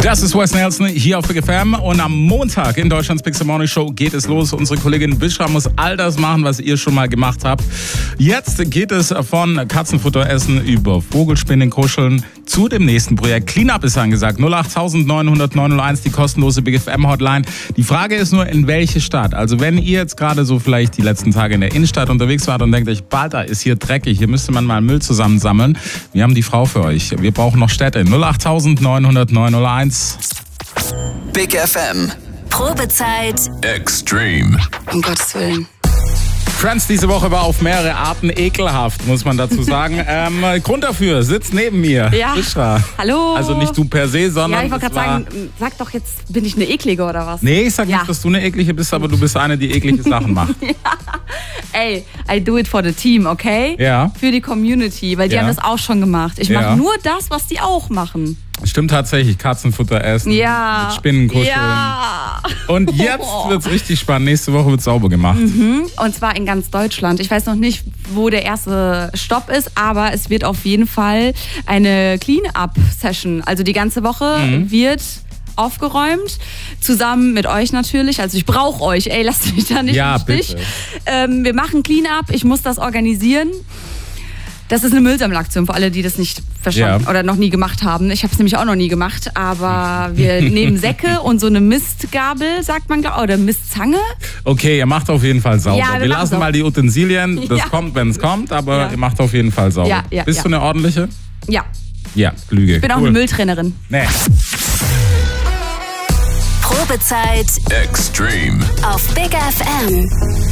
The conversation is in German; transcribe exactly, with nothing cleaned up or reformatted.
Das ist Wes Nelson hier auf Big F M und am Montag in Deutschlands Big Morning Show geht es los. Unsere Kollegin Bischa muss all das machen, was ihr schon mal gemacht habt. Jetzt geht es von Katzenfutter essen über Vogelspinnen, Kuscheln zu dem nächsten Projekt. Cleanup ist angesagt. null acht neun null null neun null eins, die kostenlose Big F M Hotline. Die Frage ist nur, in welche Stadt? Also wenn ihr jetzt gerade so vielleicht die letzten Tage in der Innenstadt unterwegs wart und denkt euch, Balta, ist hier dreckig, hier müsste man mal Müll zusammensammeln. Wir haben die Frau für euch. Wir brauchen noch Städte. null acht neun null null neun null eins. Big F M. Probezeit Extreme. Um Gottes Willen. Friends diese Woche war auf mehrere Arten ekelhaft, muss man dazu sagen. ähm, Grund dafür sitzt neben mir. Ja. Bischa. Hallo. Also nicht du per se, sondern. Ja, ich wollte es gerade war... sagen, sag doch jetzt, bin ich eine Eklige oder was? Nee, ich sag Ja. nicht, dass du eine eklige bist, aber du bist eine, die eklige Sachen macht. Ey, I do it for the team, okay? Ja. Für die Community, weil die Ja. haben das auch schon gemacht. Ich Ja. mache nur das, was die auch machen. Stimmt tatsächlich, Katzenfutter essen, Ja. mit Spinnen kuscheln. Ja. Und jetzt wird's richtig spannend. Nächste Woche wird sauber gemacht. Mhm. Und zwar in ganz Deutschland. Ich weiß noch nicht, wo der erste Stopp ist, aber es wird auf jeden Fall eine Clean-Up-Session. Also die ganze Woche Mhm. wird aufgeräumt, zusammen mit euch natürlich. Also ich brauche euch, ey, lasst mich da nicht Ja, im Stich. bitte. Ähm, wir machen Clean-Up, ich muss das organisieren. Das ist eine Müllsammelaktion für alle, die das nicht verstanden Ja. oder noch nie gemacht haben. Ich habe es nämlich auch noch nie gemacht, aber wir nehmen Säcke und so eine Mistgabel, sagt man, glaub, oder Mistzange. Okay, ihr macht auf jeden Fall sauber. Ja, wir wir machen lassen sauber. mal die Utensilien. Das Ja. kommt, wenn es kommt, aber Ja. ihr macht auf jeden Fall sauber. Ja, ja, Bist ja. du eine ordentliche? Ja, Ja, Lüge. ich bin auch cool. eine Mülltrainerin. Nee. Probezeit Extreme. auf Big F M.